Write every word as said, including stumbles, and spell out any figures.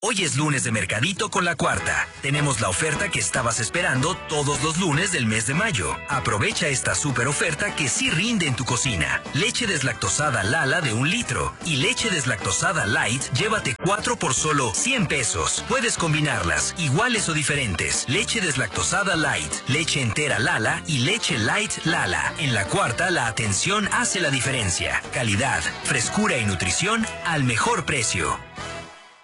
Hoy es lunes de Mercadito con la Cuarta. Tenemos la oferta que estabas esperando todos los lunes del mes de mayo. Aprovecha esta súper oferta que sí rinde en tu cocina. Leche deslactosada Lala de un litro y leche deslactosada Light, llévate cuatro por solo cien pesos. Puedes combinarlas, iguales o diferentes. Leche deslactosada Light, leche entera Lala y leche Light Lala. En la Cuarta, la atención hace la diferencia. Calidad, frescura y nutrición al mejor precio.